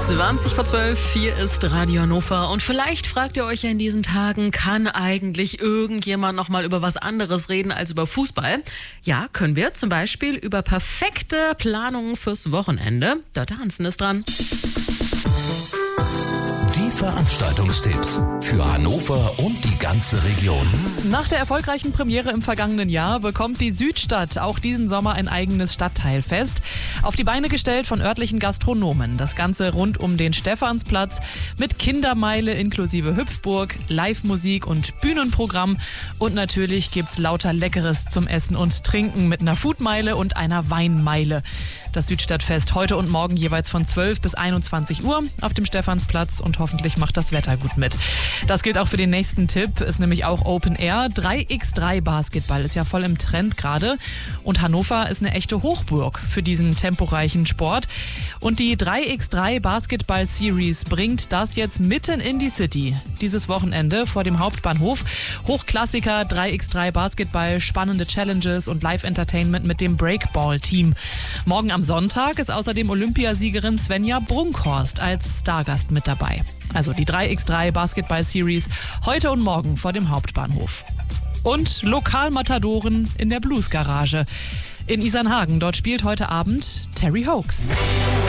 11:20, hier ist Radio Hannover. Und vielleicht fragt ihr euch ja in diesen Tagen, kann eigentlich irgendjemand noch mal über was anderes reden als über Fußball? Ja, können wir. Zum Beispiel über perfekte Planungen fürs Wochenende. Dörte Hansen ist dran. Die Veranstaltungstipps für Hannover und die ganze Region. Nach der erfolgreichen Premiere im vergangenen Jahr bekommt die Südstadt auch diesen Sommer ein eigenes Stadtteilfest. Auf die Beine gestellt von örtlichen Gastronomen. Das Ganze rund um den Stephansplatz mit Kindermeile inklusive Hüpfburg, Live-Musik und Bühnenprogramm. Und natürlich gibt's lauter Leckeres zum Essen und Trinken mit einer Foodmeile und einer Weinmeile. Das Südstadtfest heute und morgen jeweils von 12 bis 21 Uhr auf dem Stephansplatz und hoffentlich macht das Wetter gut mit. Das gilt auch für den nächsten Tipp, ist nämlich auch Open Air. 3x3 Basketball ist ja voll im Trend gerade und Hannover ist eine echte Hochburg für diesen temporeichen Sport. Und die 3x3 Basketball Series bringt das jetzt mitten in die City. Dieses Wochenende vor dem Hauptbahnhof. Hochklassiker 3x3 Basketball, spannende Challenges und Live-Entertainment mit dem Breakball-Team. Morgen am Sonntag ist außerdem Olympiasiegerin Svenja Brunkhorst als Stargast mit dabei. Also die 3x3 Basketball Series heute und morgen vor dem Hauptbahnhof. Und Lokalmatadoren in der Blues Garage in Isernhagen. Dort spielt heute Abend Terry Hoax.